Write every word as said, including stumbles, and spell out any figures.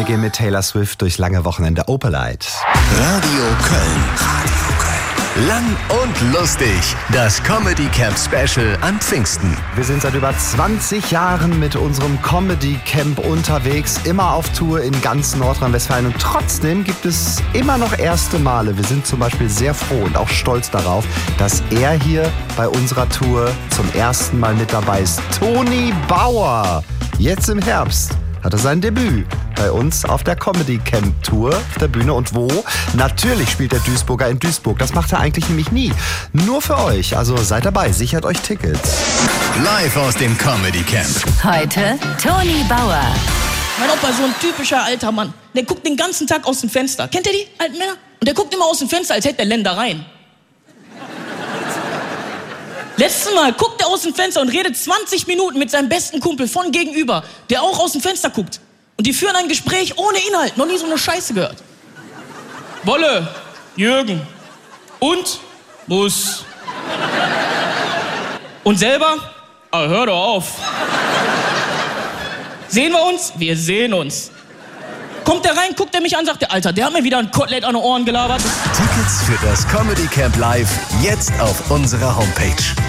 Wir gehen mit Taylor Swift durchs lange Wochenende Opelite. Radio Köln. Radio Köln. Lang und lustig. Das Comedy Camp Special an Pfingsten. Wir sind seit über zwanzig Jahren mit unserem Comedy Camp unterwegs, immer auf Tour in ganz Nordrhein-Westfalen. Und trotzdem gibt es immer noch erste Male. Wir sind zum Beispiel sehr froh und auch stolz darauf, dass er hier bei unserer Tour zum ersten Mal mit dabei ist. Toni Bauer. Jetzt im Herbst hat er sein Debüt bei uns auf der Comedy Camp Tour auf der Bühne. Und wo? Natürlich spielt der Duisburger in Duisburg. Das macht er eigentlich nämlich nie. Nur für euch. Also seid dabei, sichert euch Tickets. Live aus dem Comedy Camp. Heute Toni Bauer. Mein Opa, so ein typischer alter Mann. Der guckt den ganzen Tag aus dem Fenster. Kennt ihr die alten Männer? Und der guckt immer aus dem Fenster, als hätte er Ländereien. Letztes Mal guckt er aus dem Fenster und redet zwanzig Minuten mit seinem besten Kumpel von gegenüber, der auch aus dem Fenster guckt. Und die führen ein Gespräch ohne Inhalt. Noch nie so eine Scheiße gehört. Wolle, Jürgen und Bus. Und selber? Ah, hör doch auf. Sehen wir uns? Wir sehen uns. Kommt der rein, guckt er mich an, sagt der, Alter, der hat mir wieder ein Kotelett an den Ohren gelabert. Tickets für das Comedy Camp Live jetzt auf unserer Homepage.